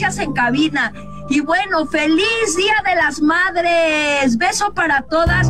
gracias en cabina. Y bueno, feliz Día de las Madres. Beso para todas.